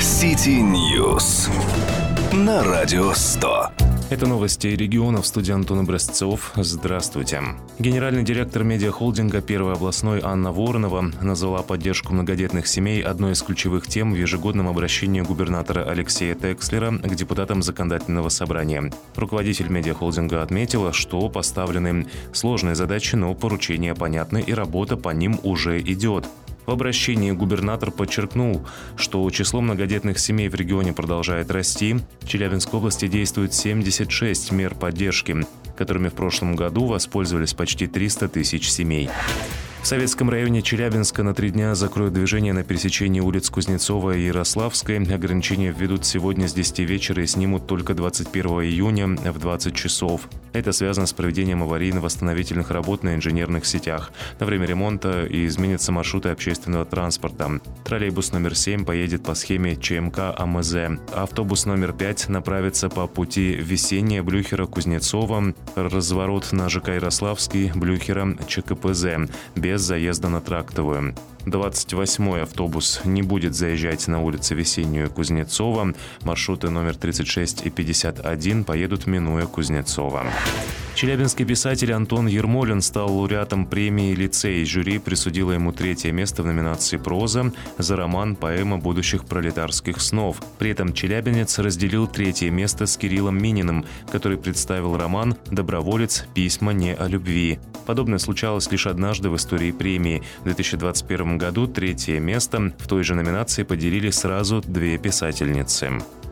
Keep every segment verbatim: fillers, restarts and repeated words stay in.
City News на Радио сто. Это новости региона, в студии Антон Образцов. Здравствуйте. Генеральный директор медиахолдинга «Первый областной» Анна Воронова назвала поддержку многодетных семей одной из ключевых тем в ежегодном обращении губернатора Алексея Текслера к депутатам Законодательного собрания. Руководитель медиахолдинга отметила, что поставлены сложные задачи, но поручения понятны и работа по ним уже идет. В обращении губернатор подчеркнул, что число многодетных семей в регионе продолжает расти. В Челябинской области действует семьдесят шесть мер поддержки, которыми в прошлом году воспользовались почти триста тысяч семей. В Советском районе Челябинска на три дня закроют движение на пересечении улиц Кузнецова и Ярославской. Ограничения введут сегодня с десяти вечера и снимут только двадцать первого июня в двадцать часов. Это связано с проведением аварийно-восстановительных работ на инженерных сетях. На время ремонта изменятся маршруты общественного транспорта. Троллейбус номер семь поедет по схеме ЧМК АМЗ. Автобус номер пять направится по пути Весенняя, Блюхера, Кузнецова, разворот на ЖК Ярославский, Блюхера, ЧКПЗ, без заезда на Трактовую. двадцать восьмой автобус не будет заезжать на улице Весеннюю, Кузнецова. Маршруты номер тридцать шесть и пятьдесят один поедут, минуя Кузнецова. Челябинский писатель Антон Ермолин стал лауреатом премии «Лицей». Жюри присудило ему третье место в номинации «Проза» за роман «Поэма будущих пролетарских снов». При этом челябинец разделил третье место с Кириллом Мининым, который представил роман «Доброволец. Письма не о любви». Подобное случалось лишь однажды в истории премии. В две тысячи двадцать первом году третье место в той же номинации поделили сразу две писательницы.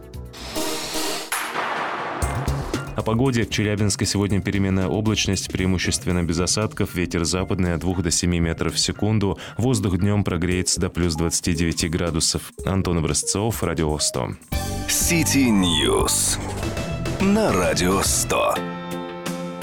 О погоде. В Челябинске сегодня переменная облачность, преимущественно без осадков, ветер западный от двух до семи метров в секунду. Воздух днем прогреется до плюс двадцати девяти градусов. Антон Образцов, Радио сто. City News на Радио сто.